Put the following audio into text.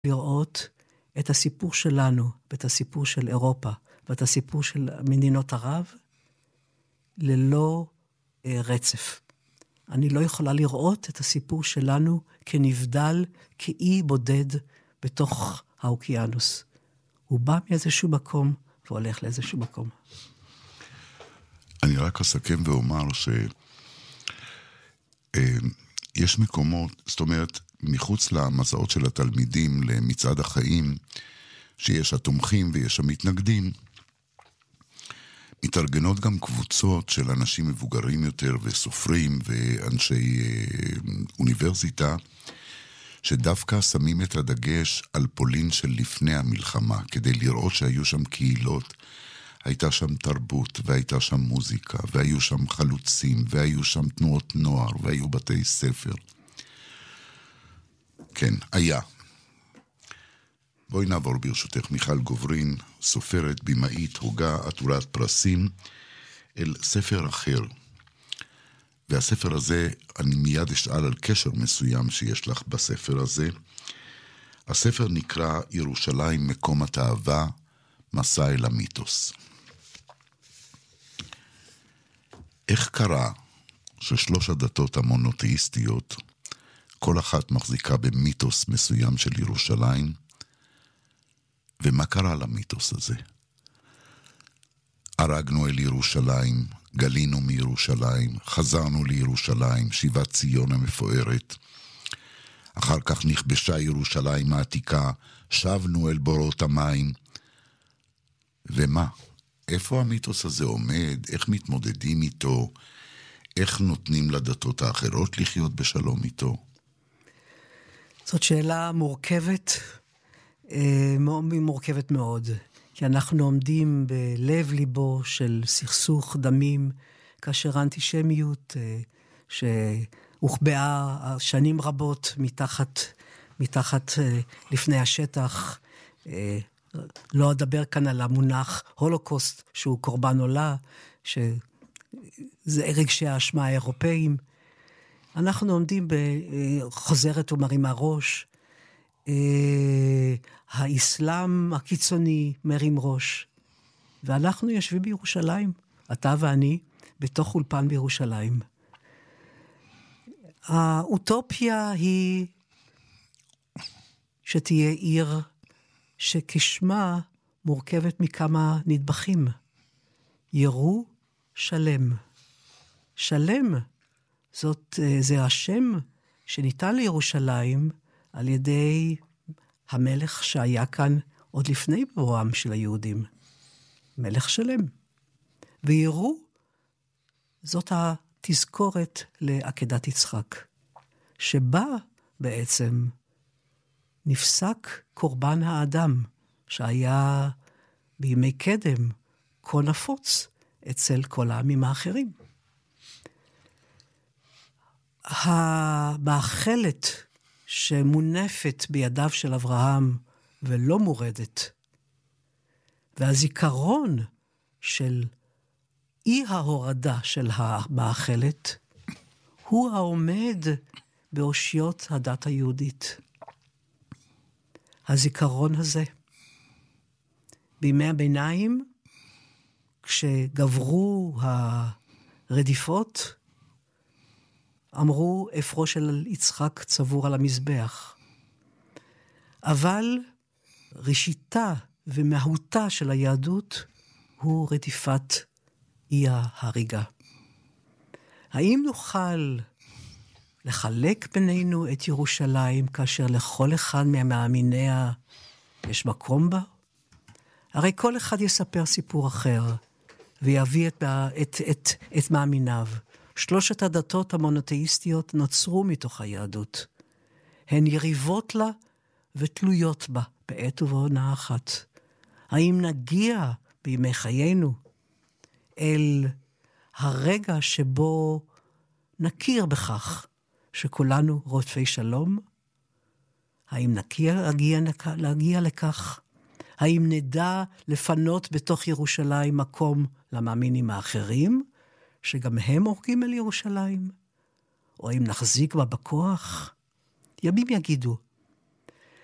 לראות את הסיפור שלנו, ואת הסיפור של אירופה, ואת הסיפור של מדינות ערב, ללא רצף. אני לא יכולה לראות את הסיפור שלנו כנבדל, כאי בודד בתוך האוקיינוס. הוא בא מאיזשהו מקום, והולך לאיזשהו מקום. אני רק אסכם ואומר שיש מקומות, זאת אומרת, מחוץ למסעות של התלמידים למצעד החיים, שיש התומכים ויש המתנגדים, מתארגנות גם קבוצות של אנשים מבוגרים יותר וסופרים ואנשי אוניברסיטה, שדווקא שמים את הדגש על פולין של לפני המלחמה, כדי לראות שהיו שם קהילות, הייתה שם תרבות, והייתה שם מוזיקה, והיו שם חלוצים, והיו שם תנועות נוער, והיו בתי ספר. כן, היה. בואי נעבור ברשותך מיכל גוברין, סופרת, במאית, הוגה, עטורת פרסים, אל ספר אחר. והספר הזה, אני מיד אשאל על קשר מסוים שיש לך בספר הזה. הספר נקרא ירושלים מקום התאווה, מסע אל המיתוס. איך קרה ששלוש הדתות המונותאיסטיות, כל אחת מחזיקה במיתוס מסוים של ירושלים, ומה קרה למיתוס הזה? הרגנו אל ירושלים, גלינו מירושלים, חזרנו לירושלים, שיבת ציון המפוארת. אחר כך נכבשה ירושלים העתיקה, שבנו אל בורות המים. ומה? איפה המיתוס הזה עומד? איך מתמודדים איתו? איך נותנים לדתות האחרות לחיות בשלום איתו? זאת שאלה מורכבת, מורכבת מאוד. כי אנחנו עומדים בלב ליבו של סכסוך דמים, כאשר האנטישמיות שהוחבאה שנים רבות מתחת לפני השטח, לא אדבר כאן על המונח הולוקוסט, שהוא קורבן עולה, שזה רגשי האשמה האירופאים. אנחנו עומדים בחוזרת ומרימה ראש, האסלאם הקיצוני מרים ראש, ואנחנו יושבים בירושלים, אתה ואני, בתוך אולפן בירושלים. האוטופיה היא שתהיה עיר שכשמה מורכבת מכמה נדבכים. ירו שלם. שלם, זה השם שניתן לירושלים על ידי המלך שהיה כאן עוד לפני בואם של היהודים. מלך שלם. וירו, זאת התזכורת לעקדת יצחק, שבה בעצם נפסק קורבן האדם, שהיה בימי קדם כה נפוץ אצל כל העמים האחרים. המאכלת שמונפת בידיו של אברהם ולא מורדת, והזיכרון של אי ההורדה של המאכלת, הוא העומד באושיות הדת היהודית. הזיכרון הזה. בימי הביניים, כשגברו הרדיפות, אמרו אפרו של יצחק צבור על המזבח. אבל ראשיתה ומהותה של היהדות הוא רדיפת אי ההריגה. האם נוכל לחלק בינינו את ירושלים כאשר לכל אחד מהמאמיניה יש מקום בה? הרי כל אחד יספר סיפור אחר ויביא את מאמיניו. שלושת הדתות המונותאיסטיות נוצרו מתוך היהדות. הן יריבות לה ותלויות בה בעת ובעונה אחת. האם נגיע בימי חיינו אל הרגע שבו נכיר בכך שכולנו רודפי שלום? האם להגיע לכך? האם נדע לפנות בתוך ירושלים מקום למאמינים האחרים, שגם הם הורגים אל ירושלים? או האם נחזיק בה בכוח? ימים יגידו.